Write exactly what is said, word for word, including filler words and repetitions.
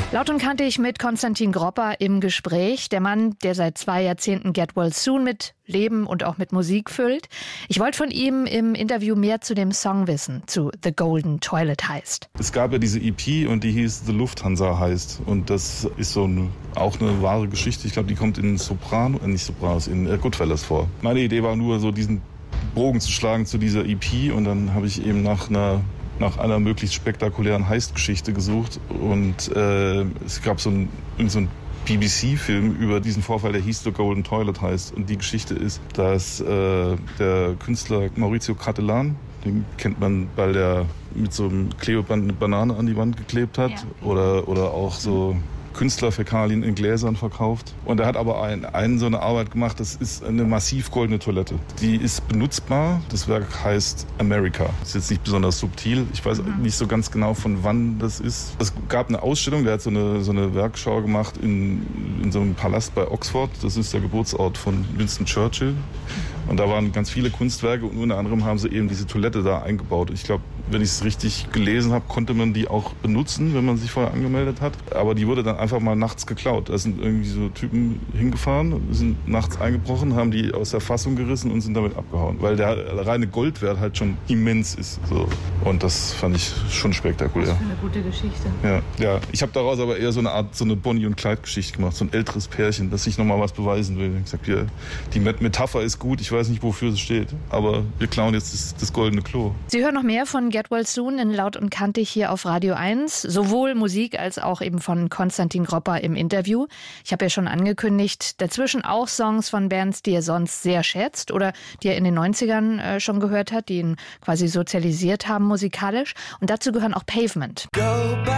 Laut und kantig mit Konstantin Gropper im Gespräch. Der Mann, der seit zwei Jahrzehnten Get Well Soon mit Leben und auch mit Musik füllt. Ich wollte von ihm im Interview mehr zu dem Song wissen, zu The Golden Toilet heißt. Es gab ja diese E P und die hieß The Lufthansa heißt. Und das ist so eine, auch eine wahre Geschichte. Ich glaube, die kommt in Soprano, äh nicht Sopranos, in äh, Goodfellas vor. Meine Idee war nur so diesen Bogen zu schlagen zu dieser E P und dann habe ich eben nach einer nach einer möglichst spektakulären Heist-Geschichte gesucht und äh, es gab so einen so B B C-Film über diesen Vorfall, der hieß The Golden Toilet heißt. Und die Geschichte ist, dass äh, der Künstler Maurizio Cattelan, den kennt man, weil der mit so einem Klebeband eine Banane an die Wand geklebt hat, ja. oder, oder auch so Künstlerfäkalien in Gläsern verkauft. Und er hat aber ein, einen so eine Arbeit gemacht, das ist eine massiv goldene Toilette. Die ist benutzbar. Das Werk heißt America. Ist jetzt nicht besonders subtil. Ich weiß mhm. nicht so ganz genau, von wann das ist. Es gab eine Ausstellung, der hat so eine, so eine Werkschau gemacht in, in so einem Palast bei Oxford. Das ist der Geburtsort von Winston Churchill. Und da waren ganz viele Kunstwerke und unter anderem haben sie eben diese Toilette da eingebaut. Ich glaube, wenn ich es richtig gelesen habe, konnte man die auch benutzen, wenn man sich vorher angemeldet hat. Aber die wurde dann einfach mal nachts geklaut. Da sind irgendwie so Typen hingefahren, sind nachts eingebrochen, haben die aus der Fassung gerissen und sind damit abgehauen. Weil der reine Goldwert halt schon immens ist. So. Und das fand ich schon spektakulär. Das ist eine gute Geschichte. Ja, ja. Ich habe daraus aber eher so eine Art, so eine Bonnie- und Clyde-Geschichte gemacht. So ein älteres Pärchen, das sich nochmal was beweisen will. Ich sag, ja, die Metapher ist gut, ich weiß nicht, wofür sie steht. Aber wir klauen jetzt das, das goldene Klo. Sie hören noch mehr von Get Well Soon in Laut und Kantig hier auf Radio eins. Sowohl Musik als auch eben von Konstantin Gropper im Interview. Ich habe ja schon angekündigt, dazwischen auch Songs von Bands, die er sonst sehr schätzt oder die er in den neunzigern äh, schon gehört hat, die ihn quasi sozialisiert haben musikalisch. Und dazu gehören auch Pavement. Go back.